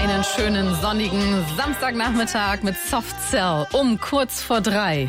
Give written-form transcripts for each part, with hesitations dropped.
Einen schönen sonnigen Samstagnachmittag mit Soft Cell um kurz vor 3.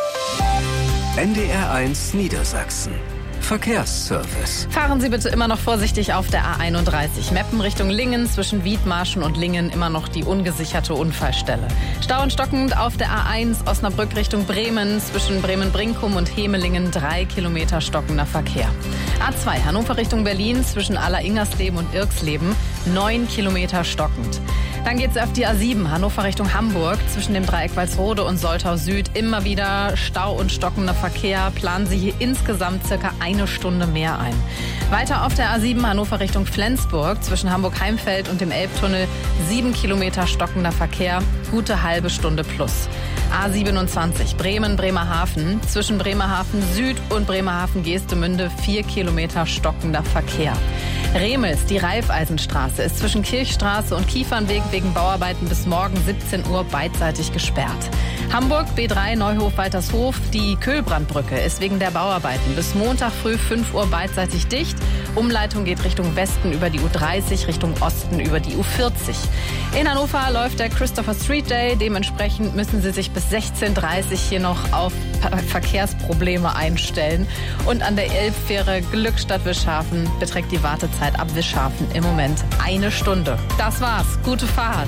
NDR1 Niedersachsen. Verkehrsservice. Fahren Sie bitte immer noch vorsichtig auf der A31. Meppen Richtung Lingen, zwischen Wiedmarschen und Lingen immer noch die ungesicherte Unfallstelle. Stau und stockend auf der A1 Osnabrück Richtung Bremen, zwischen Bremen-Brinkum und Hemelingen 3 Kilometer stockender Verkehr. A2 Hannover Richtung Berlin, zwischen Aller-Ingersleben und Irksleben 9 Kilometer stockend. Dann geht's auf die A7 Hannover Richtung Hamburg, zwischen dem Dreieck Walsrode und Soltau Süd immer wieder Stau und stockender Verkehr. Planen Sie hier insgesamt circa eine Stunde mehr ein. Weiter auf der A7 Hannover Richtung Flensburg, zwischen Hamburg-Heimfeld und dem Elbtunnel 7 Kilometer stockender Verkehr, gute halbe Stunde plus. A27 Bremen-Bremerhaven, zwischen Bremerhaven Süd und Bremerhaven-Geestemünde 4 Kilometer stockender Verkehr. Remels, die Raiffeisenstraße, ist zwischen Kirchstraße und Kiefernweg wegen Bauarbeiten bis morgen 17 Uhr beidseitig gesperrt. Hamburg, B3 Neuhof-Waltershof, die Köhlbrandbrücke ist wegen der Bauarbeiten bis Montag früh 5 Uhr beidseitig dicht. Umleitung geht Richtung Westen über die U30, Richtung Osten über die U40. In Hannover läuft der Christopher Street Day, dementsprechend müssen Sie sich bis 16:30 Uhr hier noch auf Verkehrsprobleme einstellen. Und an der Elbfähre Glückstadt-Wischhafen beträgt die Wartezeit ab Wischhafen im Moment 1 Stunde. Das war's. Gute Fahrt.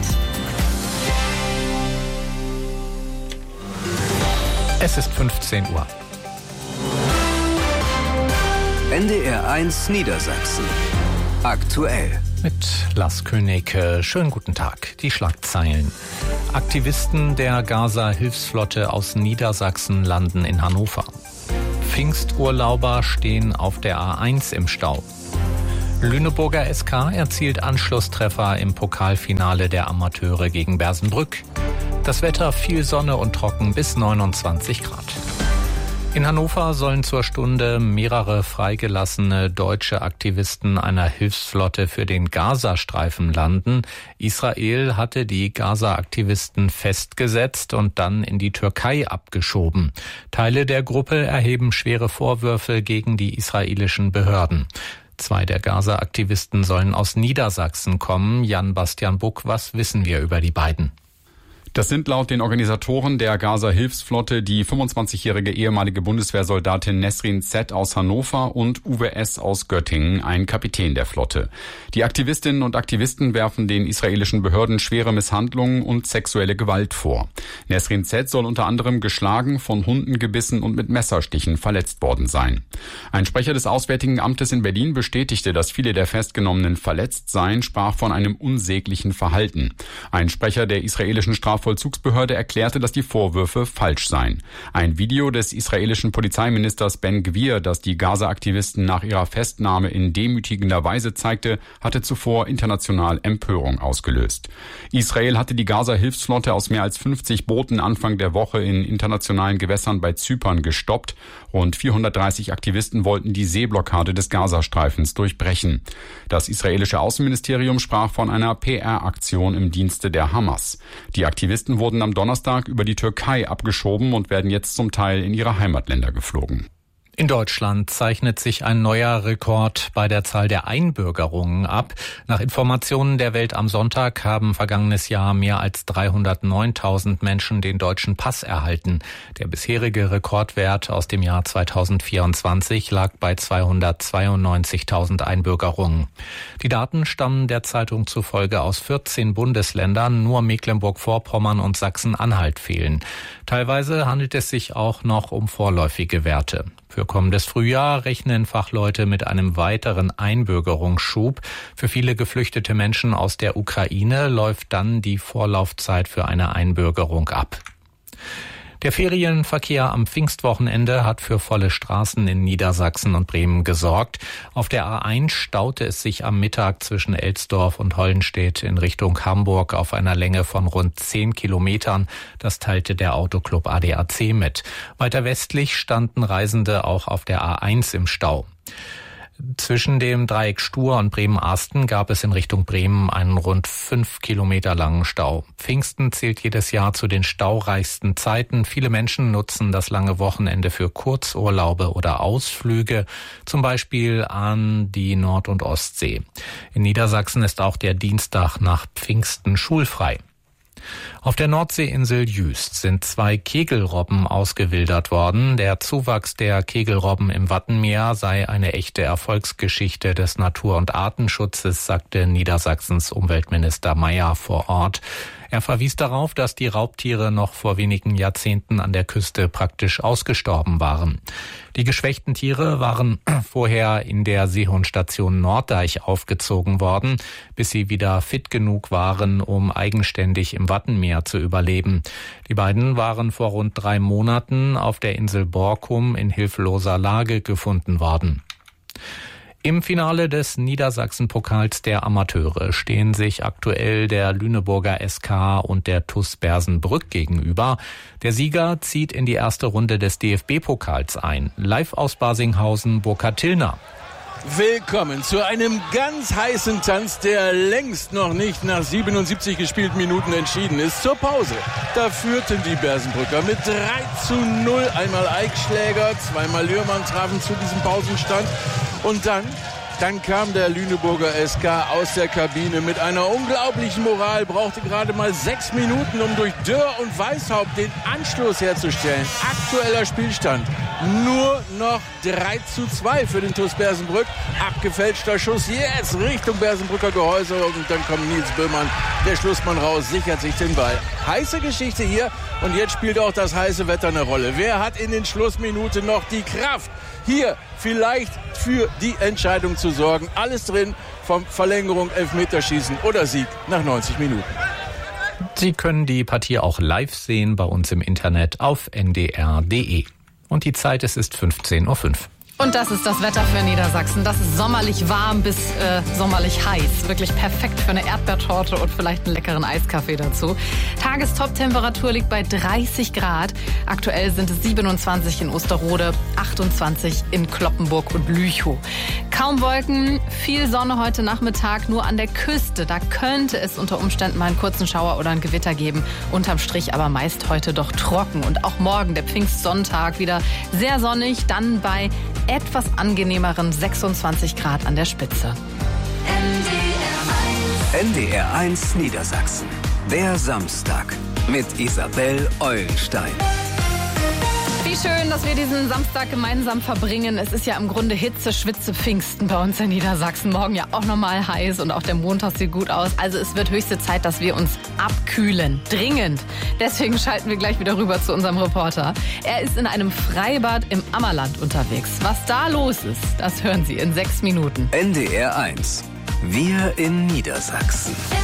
Es ist 15 Uhr. NDR1 Niedersachsen. Aktuell. Mit Lars König. Schönen guten Tag. Die Schlagzeilen. Aktivisten der Gaza-Hilfsflotte aus Niedersachsen landen in Hannover. Pfingsturlauber stehen auf der A1 im Stau. Lüneburger SK erzielt Anschlusstreffer im Pokalfinale der Amateure gegen Bersenbrück. Das Wetter viel Sonne und trocken bis 29 Grad. In Hannover sollen zur Stunde mehrere freigelassene deutsche Aktivisten einer Hilfsflotte für den Gazastreifen landen. Israel hatte die Gaza-Aktivisten festgesetzt und dann in die Türkei abgeschoben. Teile der Gruppe erheben schwere Vorwürfe gegen die israelischen Behörden. 2 der Gaza-Aktivisten sollen aus Niedersachsen kommen. Jan-Bastian Buck, was wissen wir über die beiden? Das sind laut den Organisatoren der Gaza-Hilfsflotte die 25-jährige ehemalige Bundeswehrsoldatin Nesrin Z. aus Hannover und Uwe S. aus Göttingen, ein Kapitän der Flotte. Die Aktivistinnen und Aktivisten werfen den israelischen Behörden schwere Misshandlungen und sexuelle Gewalt vor. Nesrin Z. soll unter anderem geschlagen, von Hunden gebissen und mit Messerstichen verletzt worden sein. Ein Sprecher des Auswärtigen Amtes in Berlin bestätigte, dass viele der Festgenommenen verletzt seien, sprach von einem unsäglichen Verhalten. Ein Sprecher der israelischen Strafvollzugsbehörde erklärte, dass die Vorwürfe falsch seien. Ein Video des israelischen Polizeiministers Ben Gvir, das die Gaza-Aktivisten nach ihrer Festnahme in demütigender Weise zeigte, hatte zuvor international Empörung ausgelöst. Israel hatte die Gaza-Hilfsflotte aus mehr als 50 Booten Anfang der Woche in internationalen Gewässern bei Zypern gestoppt. Rund 430 Aktivisten wollten die Seeblockade des Gazastreifens durchbrechen. Das israelische Außenministerium sprach von einer PR-Aktion im Dienste der Hamas. Die Aktivisten wurden am Donnerstag über die Türkei abgeschoben und werden jetzt zum Teil in ihre Heimatländer geflogen. In Deutschland zeichnet sich ein neuer Rekord bei der Zahl der Einbürgerungen ab. Nach Informationen der Welt am Sonntag haben vergangenes Jahr mehr als 309.000 Menschen den deutschen Pass erhalten. Der bisherige Rekordwert aus dem Jahr 2024 lag bei 292.000 Einbürgerungen. Die Daten stammen der Zeitung zufolge aus 14 Bundesländern, nur Mecklenburg-Vorpommern und Sachsen-Anhalt fehlen. Teilweise handelt es sich auch noch um vorläufige Werte. Für kommendes Frühjahr rechnen Fachleute mit einem weiteren Einbürgerungsschub. Für viele geflüchtete Menschen aus der Ukraine läuft dann die Vorlaufzeit für eine Einbürgerung ab. Der Ferienverkehr am Pfingstwochenende hat für volle Straßen in Niedersachsen und Bremen gesorgt. Auf der A1 staute es sich am Mittag zwischen Elsdorf und Hollenstedt in Richtung Hamburg auf einer Länge von rund 10 Kilometern. Das teilte der Autoclub ADAC mit. Weiter westlich standen Reisende auch auf der A1 im Stau. Zwischen dem Dreieck Stur und Bremen-Arsten gab es in Richtung Bremen einen rund 5 Kilometer langen Stau. Pfingsten zählt jedes Jahr zu den staureichsten Zeiten. Viele Menschen nutzen das lange Wochenende für Kurzurlaube oder Ausflüge, zum Beispiel an die Nord- und Ostsee. In Niedersachsen ist auch der Dienstag nach Pfingsten schulfrei. Auf der Nordseeinsel Jüst sind 2 Kegelrobben ausgewildert worden. Der Zuwachs der Kegelrobben im Wattenmeer sei eine echte Erfolgsgeschichte des Natur- und Artenschutzes, sagte Niedersachsens Umweltminister Mayer vor Ort. Er verwies darauf, dass die Raubtiere noch vor wenigen Jahrzehnten an der Küste praktisch ausgestorben waren. Die geschwächten Tiere waren vorher in der Seehundstation Norddeich aufgezogen worden, bis sie wieder fit genug waren, um eigenständig im Wattenmeer zu überleben. Die beiden waren vor rund 3 Monaten auf der Insel Borkum in hilfloser Lage gefunden worden. Im Finale des Niedersachsen-Pokals der Amateure stehen sich aktuell der Lüneburger SK und der TuS Bersenbrück gegenüber. Der Sieger zieht in die erste Runde des DFB-Pokals ein. Live aus Barsinghausen, Burkhard Tillner. Willkommen zu einem ganz heißen Tanz, der längst noch nicht nach 77 gespielten Minuten entschieden ist. Zur Pause. Da führten die Bersenbrücker mit 3:0. Einmal Eickschläger, zweimal Lührmann trafen zu diesem Pausenstand. Und dann kam der Lüneburger SK aus der Kabine mit einer unglaublichen Moral, brauchte gerade mal 6 Minuten, um durch Dörr und Weishaupt den Anschluss herzustellen. Aktueller Spielstand nur noch 3:2 für den TuS Bersenbrück. Abgefälschter Schuss jetzt Richtung Bersenbrücker Gehäuse und dann kommt Nils Böhmann, der Schlussmann raus, sichert sich den Ball. Heiße Geschichte hier und jetzt spielt auch das heiße Wetter eine Rolle. Wer hat in den Schlussminuten noch die Kraft, hier vielleicht für die Entscheidung zu sorgen? Alles drin, vom Verlängerung, Elfmeterschießen oder Sieg nach 90 Minuten. Sie können die Partie auch live sehen bei uns im Internet auf ndr.de. Und die Zeit, es ist 15:05 Uhr. Und das ist das Wetter für Niedersachsen. Das ist sommerlich warm bis sommerlich heiß. Wirklich perfekt für eine Erdbeertorte und vielleicht einen leckeren Eiskaffee dazu. Tagestop-Temperatur liegt bei 30 Grad. Aktuell sind es 27 in Osterode, 28 in Cloppenburg und Lüchow. Kaum Wolken, viel Sonne heute Nachmittag, nur an der Küste. Da könnte es unter Umständen mal einen kurzen Schauer oder ein Gewitter geben. Unterm Strich aber meist heute doch trocken. Und auch morgen, der Pfingstsonntag, wieder sehr sonnig, dann bei etwas angenehmeren 26 Grad an der Spitze. NDR1 Niedersachsen. Der Samstag mit Isabel Eulenstein. Wie schön, dass wir diesen Samstag gemeinsam verbringen. Es ist ja im Grunde Hitze, Schwitze, Pfingsten bei uns in Niedersachsen. Morgen ja auch nochmal heiß und auch der Montag sieht gut aus. Also es wird höchste Zeit, dass wir uns abkühlen. Dringend. Deswegen schalten wir gleich wieder rüber zu unserem Reporter. Er ist in einem Freibad im Ammerland unterwegs. Was da los ist, das hören Sie in 6 Minuten. NDR1. Wir in Niedersachsen.